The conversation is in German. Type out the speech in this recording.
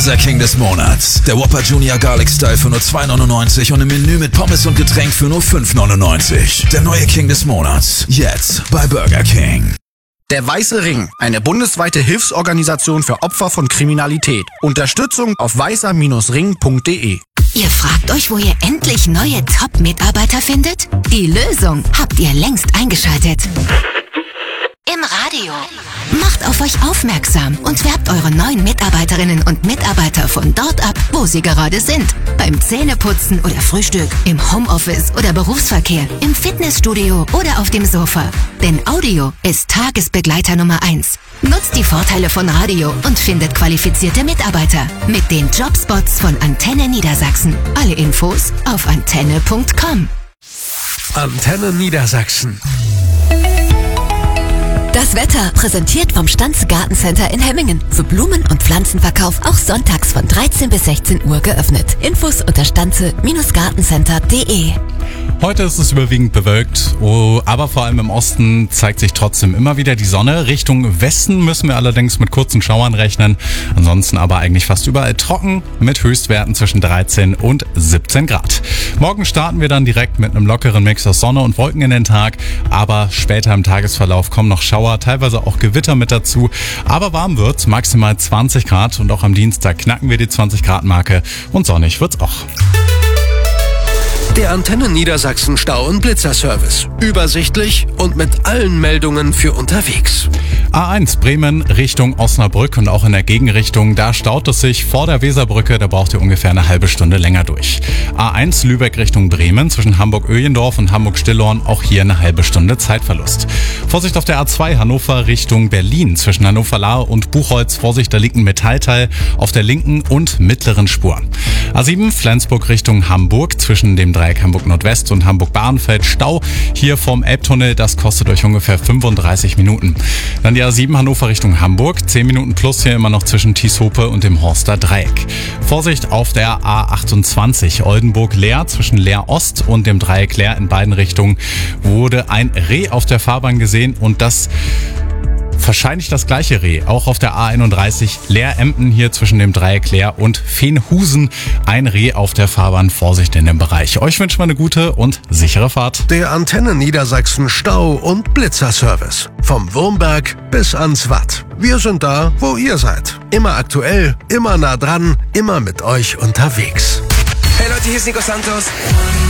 Unser King des Monats. Der Whopper Junior Garlic Style für nur $2,99 und im Menü mit Pommes und Getränk für nur $5,99. Der neue King des Monats. Jetzt bei Burger King. Der Weiße Ring, eine bundesweite Hilfsorganisation für Opfer von Kriminalität. Unterstützung auf weißer-ring.de. Ihr fragt euch, wo ihr endlich neue Top-Mitarbeiter findet? Die Lösung habt ihr längst eingeschaltet. Im Radio. Macht auf euch aufmerksam und werbt eure neuen Mitarbeiterinnen und Mitarbeiter von dort ab, wo sie gerade sind. Beim Zähneputzen oder Frühstück, im Homeoffice oder Berufsverkehr, im Fitnessstudio oder auf dem Sofa. Denn Audio ist Tagesbegleiter Nummer 1. Nutzt die Vorteile von Radio und findet qualifizierte Mitarbeiter mit den Jobspots von Antenne Niedersachsen. Alle Infos auf antenne.com. Antenne Niedersachsen. Das Wetter präsentiert vom Stanze Gartencenter in Hemmingen. Für Blumen- und Pflanzenverkauf auch sonntags von 13 bis 16 Uhr geöffnet. Infos unter stanze-gartencenter.de. Heute ist es überwiegend bewölkt, aber vor allem im Osten zeigt sich trotzdem immer wieder die Sonne. Richtung Westen müssen wir allerdings mit kurzen Schauern rechnen. Ansonsten aber eigentlich fast überall trocken mit Höchstwerten zwischen 13 und 17 Grad. Morgen starten wir dann direkt mit einem lockeren Mix aus Sonne und Wolken in den Tag. Aber später im Tagesverlauf kommen noch Schauer, teilweise auch Gewitter mit dazu. Aber warm wird's, maximal 20 Grad und auch am Dienstag knacken wir die 20 Grad Marke und sonnig wird's auch. Der Antenne Niedersachsen Stau- und Blitzerservice. Übersichtlich und mit allen Meldungen für unterwegs. A1 Bremen Richtung Osnabrück und auch in der Gegenrichtung, da staut es sich vor der Weserbrücke, da braucht ihr ungefähr eine halbe Stunde länger durch. A1 Lübeck Richtung Bremen zwischen Hamburg-Öhlendorf und Hamburg-Stillorn, auch hier eine halbe Stunde Zeitverlust. Vorsicht auf der A2 Hannover Richtung Berlin zwischen Hannover-Lahr und Buchholz, Vorsicht, da liegt ein Metallteil auf der linken und mittleren Spur. A7 Flensburg Richtung Hamburg zwischen dem Dreieck Hamburg-Nordwest und Hamburg-Bahrenfeld, Stau hier vom Elbtunnel, das kostet euch ungefähr 35 Minuten. Dann die A7 Hannover Richtung Hamburg, 10 Minuten plus hier immer noch zwischen Thieshope und dem Horster Dreieck. Vorsicht auf der A28 Oldenburg-Leer zwischen Leer Ost und dem Dreieck Leer in beiden Richtungen wurde ein Reh auf der Fahrbahn gesehen und das wahrscheinlich das gleiche Reh, auch auf der A31 Leer-Emden hier zwischen dem Dreieck Leer und Veenhusen. Ein Reh auf der Fahrbahn, Vorsicht in dem Bereich. Euch wünschen wir eine gute und sichere Fahrt. Der Antenne Niedersachsen Stau- und Blitzerservice. Vom Wurmberg bis ans Watt. Wir sind da, wo ihr seid. Immer aktuell, immer nah dran, immer mit euch unterwegs. Hey Leute, hier ist Nico Santos.